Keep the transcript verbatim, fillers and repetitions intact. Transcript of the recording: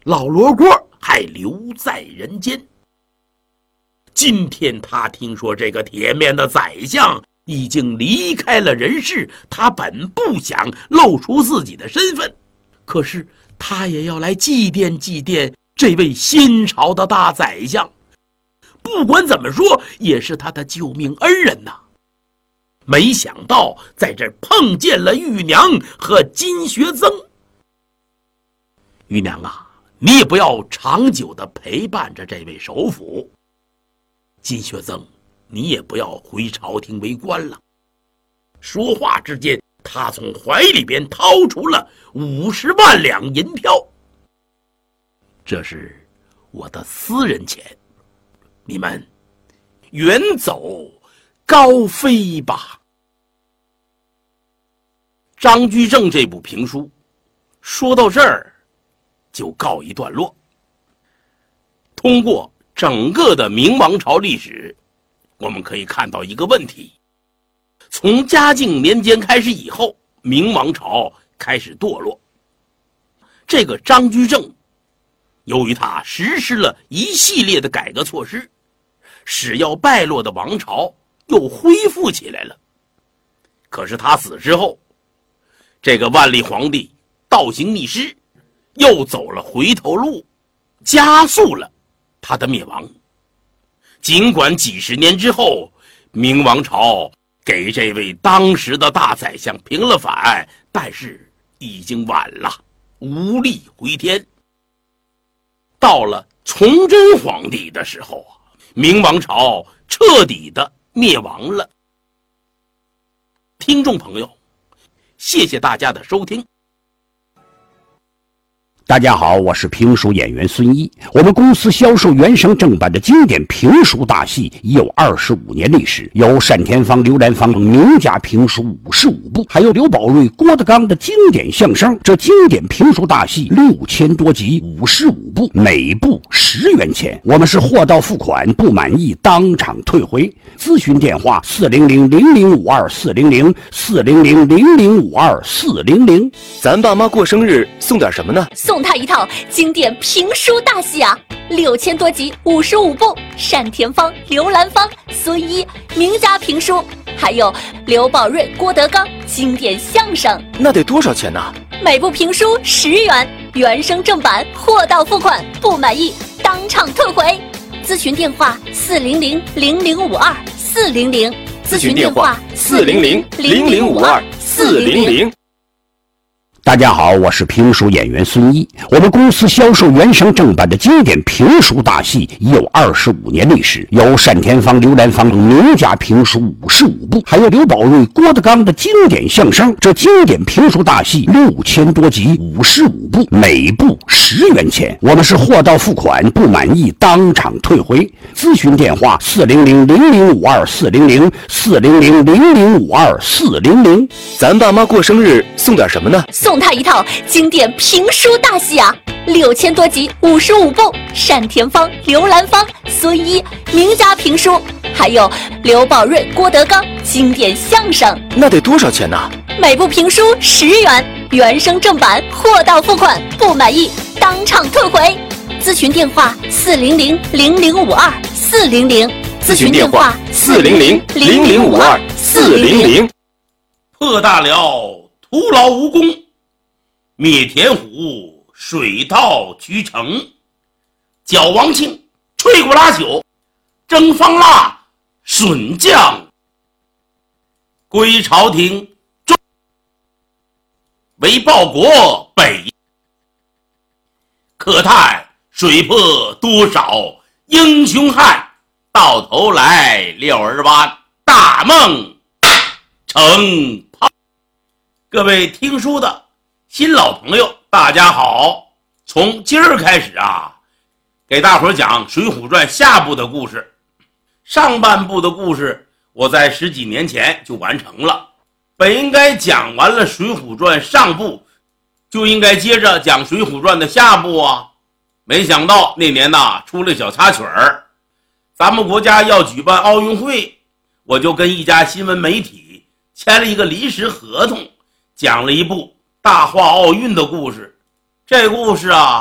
老罗锅还留在人间。今天他听说这个铁面的宰相已经离开了人世，他本不想露出自己的身份，可是他也要来祭奠祭奠这位新朝的大宰相，不管怎么说也是他的救命恩人呐。没想到在这儿碰见了玉娘和金学曾。玉娘啊，你也不要长久地陪伴着这位首辅。金学曾，你也不要回朝廷为官了。说话之间，他从怀里边掏出了五十万两银票。这是我的私人钱，你们远走高飞吧。张居正这部评书说到这儿就告一段落。通过整个的明王朝历史，我们可以看到一个问题：从嘉靖年间开始以后，明王朝开始堕落。这个张居正由于他实施了一系列的改革措施，使要败落的王朝又恢复起来了。可是他死之后，这个万历皇帝倒行逆施，又走了回头路，加速了他的灭亡。尽管几十年之后，明王朝给这位当时的大宰相平了反，但是已经晚了，无力回天。到了崇祯皇帝的时候啊，明王朝彻底的灭亡了。听众朋友，谢谢大家的收听。 大家好，我是评书演员孙一。我们公司销售原声正版的经典评书大戏已有二十五年历史，有单田芳、刘兰芳等名家评书五十五部，还有刘宝瑞、郭德纲的经典相声。这经典评书大戏六千多集，五十五部，每部十元钱。我们是货到付款，不满意当场退回。咨询电话：四零零零零五二四零零四零零零零五二四零零。 咱爸妈过生日送点什么呢？ 送他一套经典评书大戏啊，六千多集，五十五部，单田芳、刘兰芳、孙一名家评书，还有刘宝瑞、郭德纲经典相声。 那得多少钱呢？ 每部评书十元，原声正版，货到付款，不满意当场退回。咨询电话：四零零零零五二四零零。 咨询电话：四零零零零五二四零零。 大家好，我是评书演员孙一。我们公司销售原声正版的经典评书大戏已有二十五年历史，有单田芳、刘兰芳等名家评书五十五部，还有刘宝瑞、郭德纲的经典相声。这经典评书大戏六千多集，五十五部，每部十元钱。我们是货到付款，不满意当场退回。咨询电话：四零零零零五二四零零四零零零零五二四零零。 咱爸妈过生日送点什么呢？ 送他一套经典评书大戏啊，六千多集，五十五部，单田芳、刘兰芳、孙一名家评书，还有刘宝瑞、郭德纲经典相声。 那得多少钱呢？ 每部评书十元，原声正版，货到付款，不满意当场退回。咨询电话：四零零零零五二四零零。 咨询电话：四零零零零五二四零零。 破大辽徒劳无功，灭田虎水到渠成，剿王庆吹鼓拉朽，征方腊损将，归朝廷中，为报国北，可叹水泊多少英雄汉，到头来六儿湾大梦成泡。各位听书的新老朋友大家好，从今儿开始啊，给大伙儿讲《水浒传》下部的故事。上半部的故事我在十几年前就完成了，本应该讲完了《水浒传》上部，就应该接着讲《水浒传》的下部啊。没想到那年呐出了小插曲儿，咱们国家要举办奥运会，我就跟一家新闻媒体签了一个临时合同，讲了一部大话奥运的故事。这故事啊